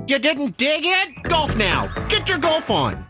You didn't dig it? Golf now. Get your golf on.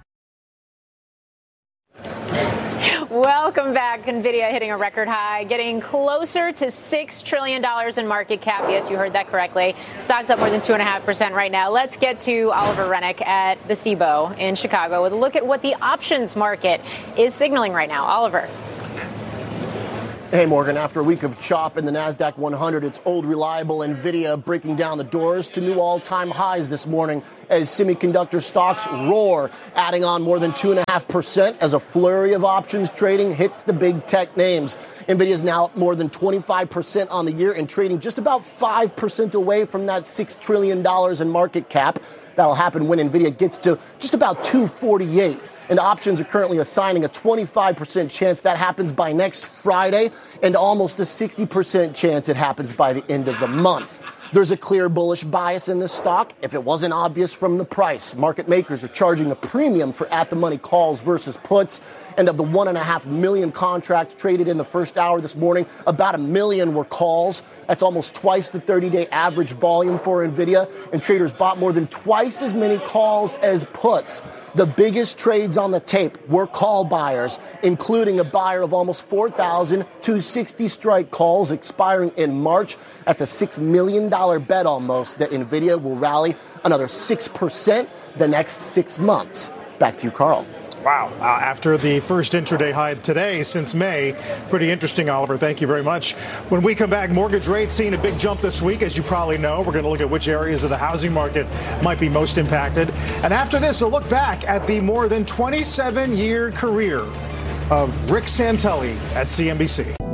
Welcome back. NVIDIA hitting a record high, getting closer to $6 trillion in market cap. Yes, you heard that correctly. Stock's up more than 2.5% right now. Let's get to Oliver Rennick at the CBOE in Chicago with a look at what the options market is signaling right now. Oliver. Hey, Morgan. After a week of chop in the NASDAQ 100, it's old reliable NVIDIA breaking down the doors to new all-time highs this morning as semiconductor stocks roar, adding on more than 2.5% as a flurry of options trading hits the big tech names. NVIDIA is now up more than 25% on the year and trading just about 5% away from that $6 trillion in market cap. That'll happen when NVIDIA gets to just about 248. And options are currently assigning a 25% chance that happens by next Friday and almost a 60% chance it happens by the end of the month. There's a clear bullish bias in this stock if it wasn't obvious from the price. Market makers are charging a premium for at-the-money calls versus puts. And of the 1.5 million contracts traded in the first hour this morning, about 1 million were calls. That's almost twice the 30-day average volume for NVIDIA. And traders bought more than twice as many calls as puts. The biggest trades on the tape were call buyers, including a buyer of almost 4,260 strike calls expiring in March. That's a $6 million bet almost that NVIDIA will rally another 6% the next 6 months. Back to you, Carl. Wow. After the first intraday high today since May. Pretty interesting, Oliver. Thank you very much. When we come back, mortgage rates seeing a big jump this week. As you probably know, we're going to look at which areas of the housing market might be most impacted. And after this, a look back at the more than 27-year career of Rick Santelli at CNBC.